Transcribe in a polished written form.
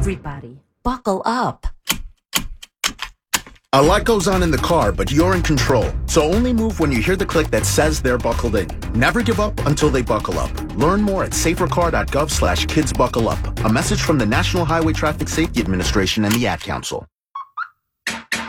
Everybody, buckle up. A lot goes on in the car, but you're in control. So only move when you hear the click that says they're buckled in. Never give up until they buckle up. Learn more at safercar.gov/kidsbuckleup. A message from the National Highway Traffic Safety Administration and the Ad Council.